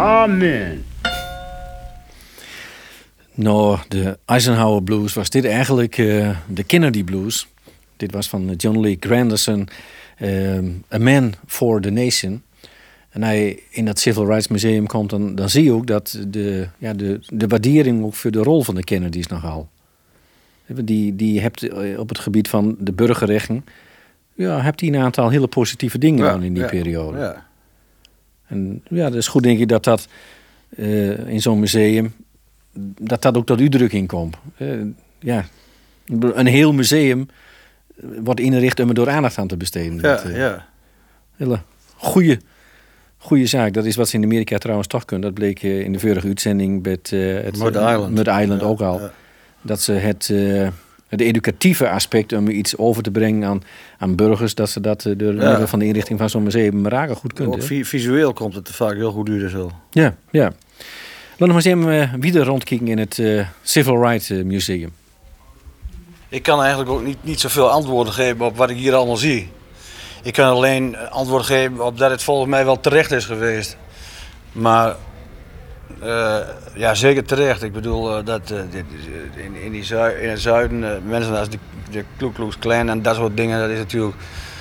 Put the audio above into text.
Amen. Nou, de Eisenhower Blues was dit eigenlijk de Kennedy Blues. Dit was van John Lee Granderson, A Man for the Nation. En hij in dat Civil Rights Museum komt, dan zie je ook dat de waardering ook voor de rol van de Kennedys nogal. Die hebt op het gebied van de burgerrechten, hebt hij een aantal hele positieve dingen gedaan in die periode. Ja. En dat is goed, denk ik, dat in zo'n museum, dat ook tot uitdrukking komt. Een heel museum wordt inricht om er door aandacht aan te besteden. Hele goede zaak. Dat is wat ze in Amerika trouwens toch kunnen. Dat bleek in de vorige uitzending met het Mud Island ook al. Ja. Dat ze het educatieve aspect om iets over te brengen aan burgers, dat ze dat door middel van de inrichting van zo'n museum raken goed kunnen. Ook visueel komt het vaak heel goed uit. Zo. Ja. Laten we eens even weer rondkijken in het Civil Rights Museum. Ik kan eigenlijk ook niet zoveel antwoorden geven op wat ik hier allemaal zie. Ik kan alleen antwoord geven op dat het volgens mij wel terecht is geweest. Maar zeker terecht. Ik bedoel dat in het zuiden mensen als de Ku Klux Klan en dat soort dingen, dat is natuurlijk